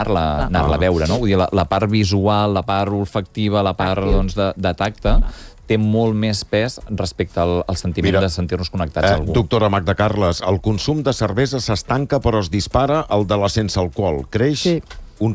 anar-la a veure, no? Vull dir, la part visual, la part olfactiva, la part de tacte, té molt més pes respecte al sentiment de sentir-nos connectats a algú. Doctora Magda Carles, el consum de cervesa s'estanca però es dispara el de la sense alcohol. Creix un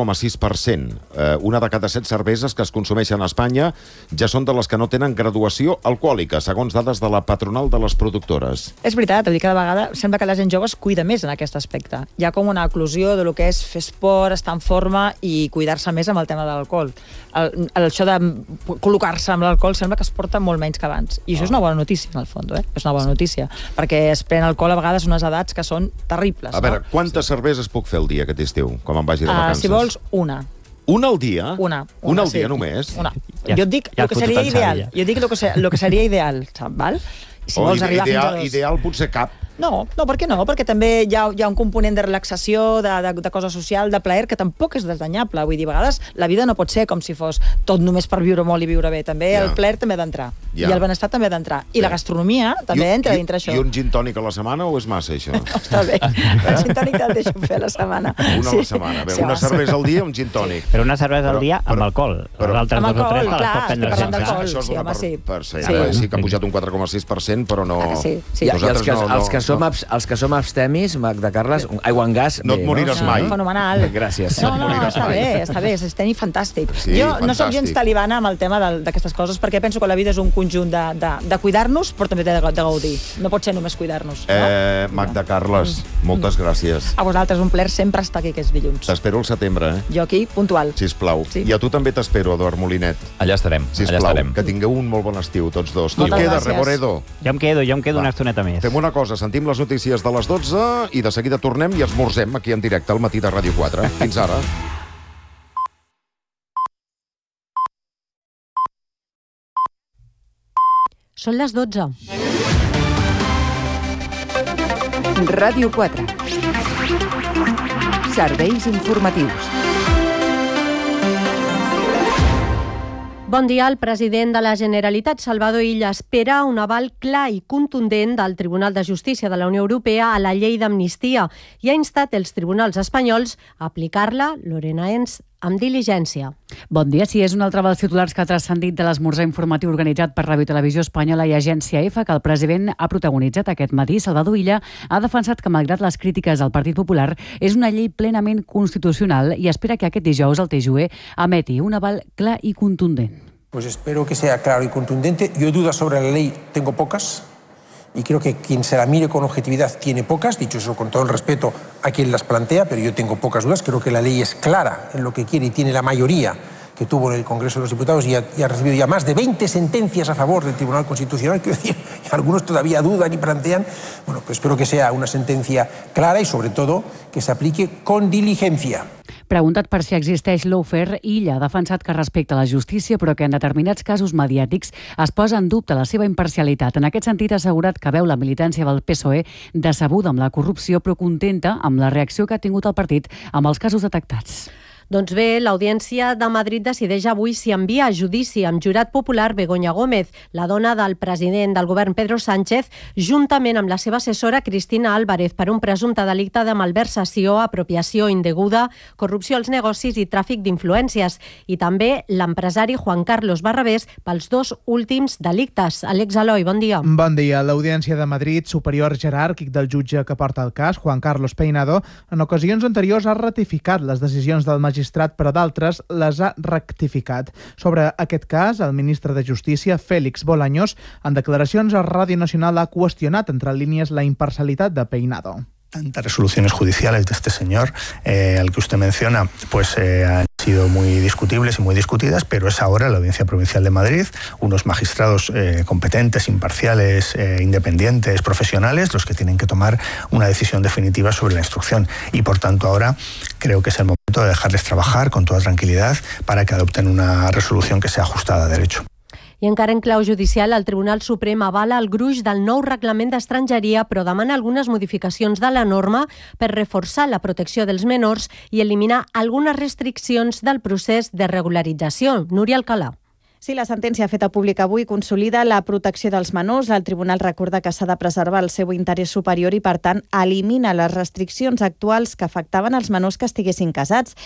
4,6%. Una de cada 7 cerveses que es consumeixen a Espanya ja són de les que no tenen graduació alcohòlica, segons dades de la patronal de les productores. És veritat, cada vegada sembla que la gent jove es cuida més en aquest aspecte. Hi ha com una eclosió de lo que és fer esport, estar en forma i cuidar-se més amb el tema de l'alcohol. Això de col·locar-se amb l'alcohol sembla que es porta molt menys que abans. I això és una bona notícia, en el fons, És una bona notícia, perquè es pren alcohol a vegades unes edats que són terribles. A veure, quantes cerveses puc fer al dia aquest estiu, quan me'n vagi de vacances? Si vols, una. Una al dia? Una al dia només? Una. Jo et dic el que seria ideal. Jo et dic el que seria ideal, val? Si vols arribar fins a 2. Ideal potser cap. No, per què no? Perquè també hi ha un component de relaxació, de cosa social, de plaer, que tampoc és desdanyable. Vull dir, a vegades la vida no pot ser com si fos tot només per viure molt i viure bé. També el plaer també ha d'entrar. I el benestar també ha d'entrar. I la gastronomia també entra dintre això. I un gin tònic a la setmana o és massa, això? Està bé. El gin tònic te'l deixo fer a la setmana. Una a la setmana. Una cervesa al dia, un gin tònic. Però una cervesa al dia amb alcohol. Amb alcohol, clar, estic parlant d'alcohol. Sí, home, sí. Sí que ha pujat un 4,6%, però no... I els que som abstemis, Magda Carles, aigua en gas... No et moriràs mai. Fenomenal. Gràcies. No, està bé, és tècnic fantàstic. Jo no soc gens talibana amb el tema d'aquestes coses, perquè penso que la vida és un conjunt de cuidar-nos, però també de gaudir. No pot ser només cuidar-nos. Magda Carles, moltes gràcies. A vosaltres, un plaer sempre estar aquí aquests dilluns. T'espero al setembre, Jo aquí, puntual. Sisplau. I a tu també t'espero, Eduard Molinet. Allà estarem. Sisplau, que tingueu un molt bon estiu, tots dos. Tu et quedes, Reboredo? Jo em quedo una estoneta més. Fem una cosa, sentim les notícies de les 12 i de seguida tornem i esmorzem aquí en directe al matí de Ràdio 4. Fins ara. Són les 12. Ràdio 4. Serveis informatius. Bon dia. El president de la Generalitat, Salvador Illa, espera un aval clar i contundent del Tribunal de Justícia de la Unió Europea a la llei d'amnistia i ha instat els tribunals espanyols a aplicar-la, Lorena Ens, amb diligència. Bon dia. Sí, és un altre dels titulars que ha transcendit de l'esmorzar informatiu organitzat per Ràdio Televisió Espanyola i Agència EFE, que el president ha protagonitzat aquest matí. Salvador Illa ha defensat que, malgrat les crítiques al Partit Popular, és una llei plenament constitucional i espera que aquest dijous el TJUE emeti un aval clar i contundent. Pues espero que sea claro y contundente. Yo dudas sobre la ley tengo pocas. Y creo que quien se la mire con objetividad tiene pocas, dicho eso con todo el respeto a quien las plantea, pero yo tengo pocas dudas. Creo que la ley es clara en lo que quiere y tiene la mayoría que tuvo en el Congreso de los Diputados y ha recibido ya más de 20 sentencias a favor del Tribunal Constitucional, quiero decir, algunos todavía dudan y plantean. Bueno, pues espero que sea una sentencia clara y, sobre todo, que se aplique con diligencia. Preguntat per si existeix lawfare, Illa ha defensat que respecta la justícia, però que en determinats casos mediàtics es posa en dubte la seva imparcialitat. En aquest sentit, ha assegurat que veu la militància del PSOE decebuda amb la corrupció, però contenta amb la reacció que ha tingut el partit amb els casos detectats. Doncs bé, l'Audiència de Madrid decideix avui si envia a judici amb jurat popular Begoña Gómez, la dona del president del govern Pedro Sánchez, juntament amb la seva assessora Cristina Álvarez per un presumpte delicte de malversació, apropiació indeguda, corrupció als negocis i tràfic d'influències, i també l'empresari Juan Carlos Barrabés pels dos últims delictes. Àlex Aloi, bon dia. Bon dia. L'Audiència de Madrid, superior jeràrquic del jutge que porta el cas, Juan Carlos Peinado, en ocasions anteriors ha ratificat les decisions del magistrat, però d'altres les ha rectificat. Sobre aquest cas, el ministre de Justícia, Félix Bolaños, en declaracions a Ràdio Nacional ha qüestionat, entre línies, la imparcialitat de Peinado. Tantas resoluciones judiciales de este señor, al que usted menciona, pues han sido muy discutibles y muy discutidas, pero es ahora la Audiencia Provincial de Madrid, unos magistrados competentes, imparciales, independientes, profesionales, los que tienen que tomar una decisión definitiva sobre la instrucción. Y por tanto ahora creo que es el momento de dejarles trabajar con toda tranquilidad para que adopten una resolución que sea ajustada a derecho. I encara en clau judicial, el Tribunal Suprem avala el gruix del nou reglament d'estrangeria, però demana algunes modificacions de la norma per reforçar la protecció dels menors i eliminar algunes restriccions del procés de regularització. Núria Alcalà. Sí, la sentència feta pública avui consolida la protecció dels menors. El tribunal recorda que s'ha de preservar el seu interès superior i, per tant, elimina les restriccions actuals que afectaven els menors que estiguessin casats.